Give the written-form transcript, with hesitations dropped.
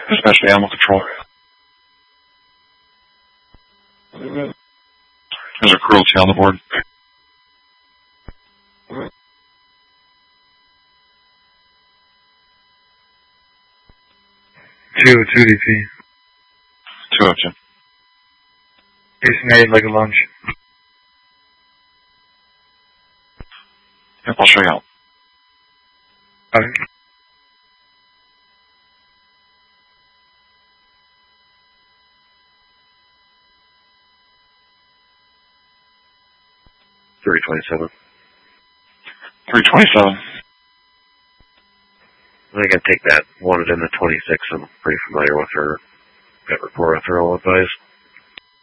Especially animal control. There's a cruelty on the board. 202 DP. 202. Jason made like a lunge. Yep, I'll show you out. Okay. $327. 327. I think I'd take that. Wanted in the 26. I'm pretty familiar with her. Got rapport with her, I'll advise.